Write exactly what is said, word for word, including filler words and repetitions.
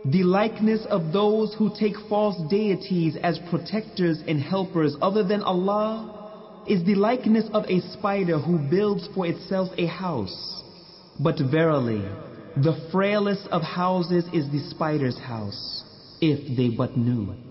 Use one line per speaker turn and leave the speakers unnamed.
The likeness of those who take false deities as protectors and helpers other than Allah is the likeness of a spider who builds for itself a house. But verily, the frailest of houses is the spider's house, if they but knew.